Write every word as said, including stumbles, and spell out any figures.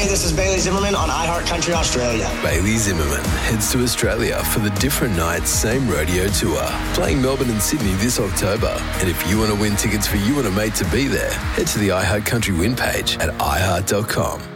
Hey, this is Bailey Zimmerman on iHeart Country Australia. Bailey Zimmerman heads to Australia for the Different Nights Same Rodeo Tour, playing Melbourne and Sydney this October. And if you want to win tickets for you and a mate to be there, head to the iHeart Country Win page at i heart dot com.